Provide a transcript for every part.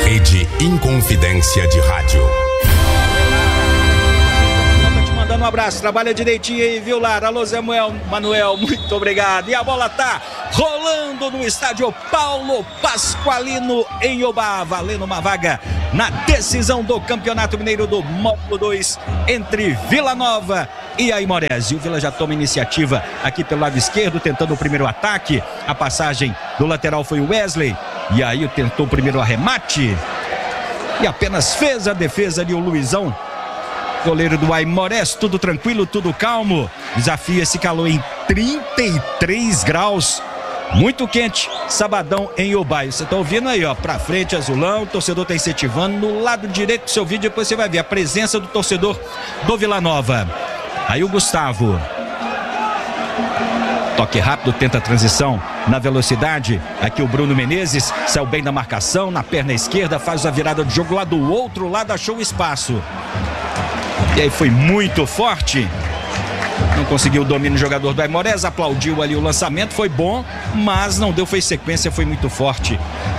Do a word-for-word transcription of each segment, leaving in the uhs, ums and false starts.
Rede Inconfidência de Rádio. Mandando um abraço, trabalha direitinho aí, viu, Lara? Alô, Zé Manuel, Manuel, muito obrigado. E a bola tá rolando no estádio Paulo Pasqualino em Iobá, valendo uma vaga na decisão do Campeonato Mineiro do Módulo dois entre Vila Nova e Aimorés. E o Vila já toma iniciativa aqui pelo lado esquerdo, tentando o primeiro ataque. A passagem do lateral foi o Wesley, e aí tentou o primeiro arremate e apenas fez a defesa ali o Luizão, goleiro do Aimorés. Tudo tranquilo, tudo calmo. Desafio esse calor em trinta e três graus. Muito quente, sabadão em Iobá. Você tá ouvindo aí, ó, pra frente, azulão. O torcedor tá incentivando. No lado direito do seu vídeo, depois você vai ver a presença do torcedor do Vila Nova. Aí o Gustavo. Toque rápido, tenta a transição na velocidade. Aqui o Bruno Menezes saiu bem da marcação, na perna esquerda, faz a virada de jogo lá do outro lado, achou o espaço. E aí foi muito forte. Não conseguiu o domínio do jogador do Aimorés, aplaudiu ali o lançamento, foi bom, mas não deu, foi sequência, foi muito forte.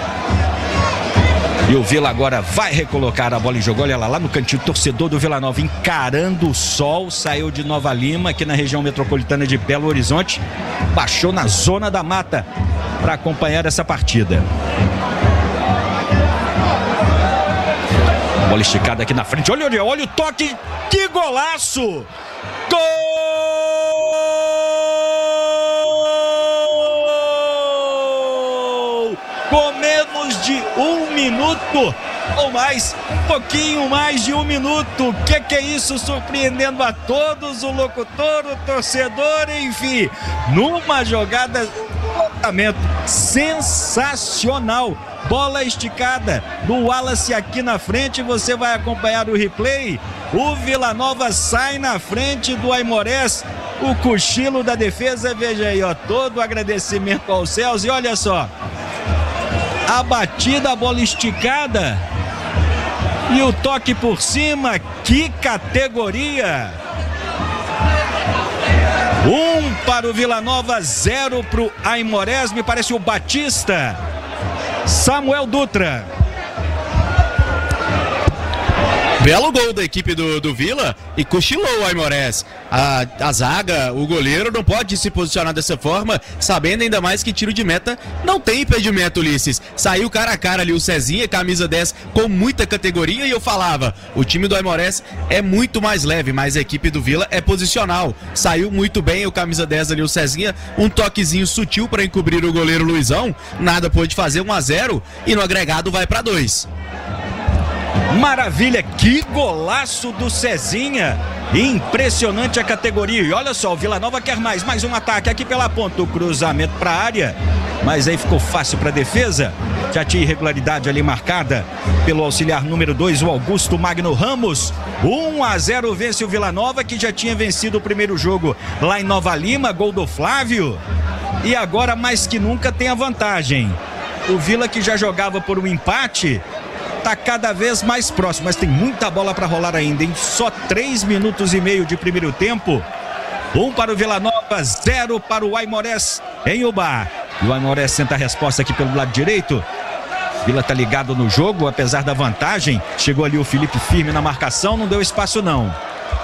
E o Vila agora vai recolocar a bola em jogo. Olha lá, lá no cantinho, torcedor do Vila Nova encarando o sol, saiu de Nova Lima, aqui na região metropolitana de Belo Horizonte, baixou na zona da mata para acompanhar essa partida. Bola esticada aqui na frente, olha, olha, olha o toque, que golaço! Gol! Com menos de um minuto ou mais, um pouquinho mais de um minuto. O que, que é isso? Surpreendendo a todos, o locutor, o torcedor, enfim, numa jogada sensacional. Bola esticada do Wallace aqui na frente, você vai acompanhar o replay. O Vila Nova sai na frente do Aimorés, o cochilo da defesa, veja aí, ó, todo o agradecimento aos céus. E olha só, a batida, a bola esticada e o toque por cima, que categoria! Um para o Vila Nova, zero para o Aimorés, me parece o Batista. Samuel Dutra. Belo gol da equipe do, do Vila e cochilou o Aimorés. A, a zaga, o goleiro não pode se posicionar dessa forma, sabendo ainda mais que tiro de meta não tem impedimento, Ulisses. Saiu cara a cara ali o Cezinha, camisa dez, com muita categoria, e eu falava, o time do Aimorés é muito mais leve, mas a equipe do Vila é posicional. Saiu muito bem o camisa dez ali, o Cezinha, um toquezinho sutil para encobrir o goleiro Luizão, nada pôde fazer, um a zero, e no agregado vai para dois. Maravilha, que golaço do Cezinha, impressionante a categoria. E olha só, o Vila Nova quer mais, mais um ataque aqui pela ponta, o cruzamento para a área, mas aí ficou fácil para a defesa. Já tinha irregularidade ali marcada pelo auxiliar número dois, o Augusto Magno Ramos. um a zero vence o Vila Nova, que já tinha vencido o primeiro jogo lá em Nova Lima, gol do Flávio, e agora mais que nunca tem a vantagem. O Vila, que já jogava por um empate, tá cada vez mais próximo, mas tem muita bola para rolar ainda, hein? Só três minutos e meio de primeiro tempo. Um para o Vila Nova, zero para o Aimorés em Iobá. E o Aimorés senta a resposta aqui pelo lado direito. Vila tá ligado no jogo, apesar da vantagem. Chegou ali o Felipe firme na marcação, não deu espaço não.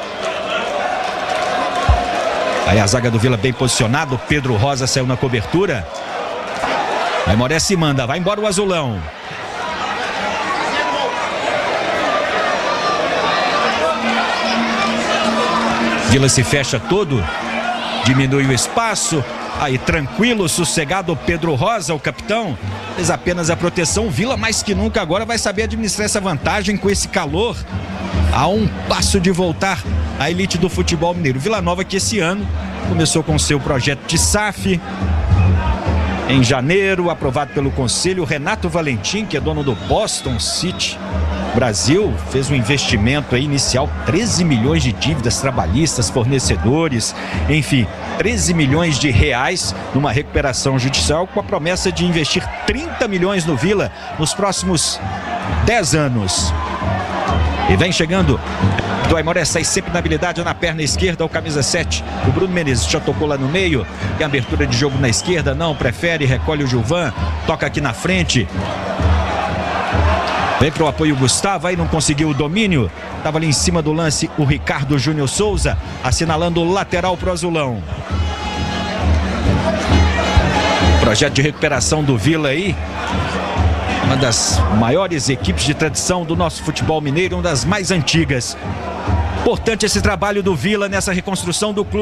Aí a zaga do Vila bem posicionado, Pedro Rosa saiu na cobertura. O Aimorés se manda, vai embora o azulão. Vila se fecha todo, diminui o espaço, aí tranquilo, sossegado, Pedro Rosa, o capitão, fez apenas a proteção. Vila mais que nunca agora vai saber administrar essa vantagem com esse calor, a um passo de voltar à elite do futebol mineiro. Vila Nova, que esse ano começou com seu projeto de S A F, em janeiro, aprovado pelo Conselho. Renato Valentim, que é dono do Boston City Brasil, fez um investimento aí inicial, treze milhões de dívidas trabalhistas, fornecedores, enfim, treze milhões de reais numa recuperação judicial, com a promessa de investir trinta milhões no Vila nos próximos dez anos. E vem chegando do Aimorés, sai sempre na habilidade na perna esquerda, o camisa sete, o Bruno Menezes já tocou lá no meio, tem abertura de jogo na esquerda, não, prefere, recolhe o Gilvan, toca aqui na frente. Vem pro apoio o Gustavo, aí não conseguiu o domínio. Tava ali em cima do lance o Ricardo Júnior Souza, assinalando o lateral pro Azulão. Projeto de recuperação do Vila aí. Uma das maiores equipes de tradição do nosso futebol mineiro, uma das mais antigas. Importante esse trabalho do Vila nessa reconstrução do clube.